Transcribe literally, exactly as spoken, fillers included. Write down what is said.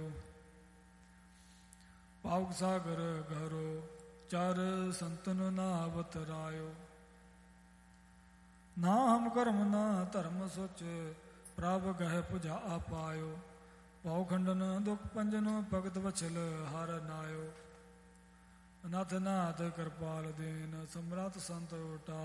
ਸਮਾਇਓ। ਪਾਵਕ ਸਾਗਰ ਗਹਿਰੋ ਚਰ ਸੰਤਨ ਨਾ ਅਵਤਰਾਇਓ। ਨਾ ਹਮ ਕਰਮ ਨਾ ਧਰਮ ਸੁਚ ਪ੍ਰਭ ਗਹਿ ਪੁਜਾ ਆਪਾਇਓ। ਭਉ ਖੰਡਨ ਦੁਖ ਪੰਜਨ ਭਗਤ ਵਛਲ ਹਰ ਨਾਇਓ। ਅਨਥ ਨਾਥ ਕਿਰਪਾਲ ਦੇਨ ਸਮਰੱਥ ਸੰਤ ਉਟਾ